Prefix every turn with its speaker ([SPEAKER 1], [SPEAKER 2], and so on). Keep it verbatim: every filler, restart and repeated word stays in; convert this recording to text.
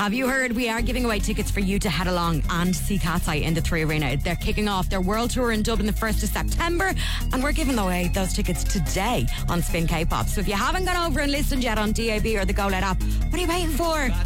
[SPEAKER 1] Have you heard we are giving away tickets for you to head along and see Cat's Eye in the Three Arena? They're kicking off their world tour in Dublin the first of September, and we're giving away those tickets today on Spin K-Pop. So if you haven't gone over and listened yet on D A B or the Go Let app, what are you waiting for?